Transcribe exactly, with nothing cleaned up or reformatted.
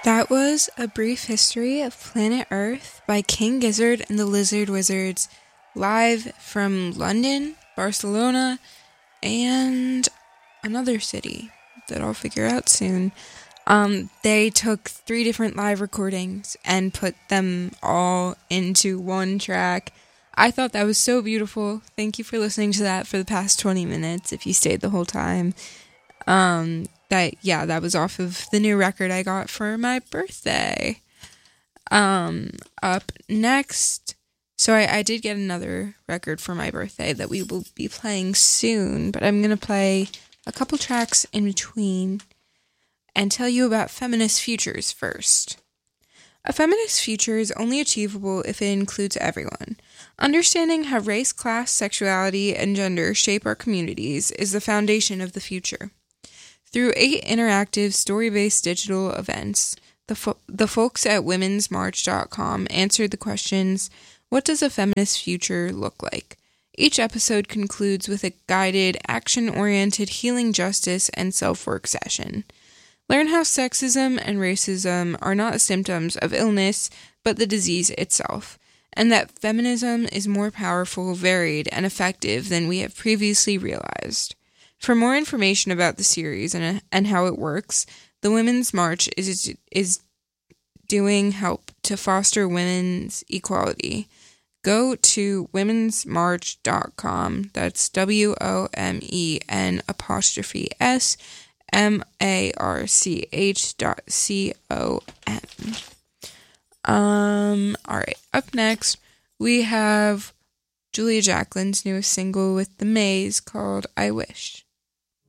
That was A Brief History of Planet Earth by King Gizzard and the Lizard Wizards, live from London, Barcelona, and another city that I'll figure out soon. Um, they took three different live recordings and put them all into one track. I thought that was so beautiful. Thank you for listening to that for the past twenty minutes, if you stayed the whole time. Um, that, yeah, that was off of the new record I got for my birthday. Um, up next, so I, I did get another record for my birthday that we will be playing soon, but I'm going to play a couple tracks in between and tell you about feminist futures first. A feminist future is only achievable if it includes everyone. Understanding how race, class, sexuality, and gender shape our communities is the foundation of the future. Through eight interactive, story-based digital events, the fo- the folks at women's march dot com answered the questions, what does a feminist future look like? Each episode concludes with a guided, action-oriented healing justice and self-work session. Learn how sexism and racism are not symptoms of illness, but the disease itself, and that feminism is more powerful, varied, and effective than we have previously realized. For more information about the series and, and how it works, the Women's March is, is doing help to foster women's equality. Go to women's march dot com. That's W O M E N apostrophe S M A R C H dot C O M. Um, alright, up next, we have Julia Jacquelin's newest single with The Maze called I Wish.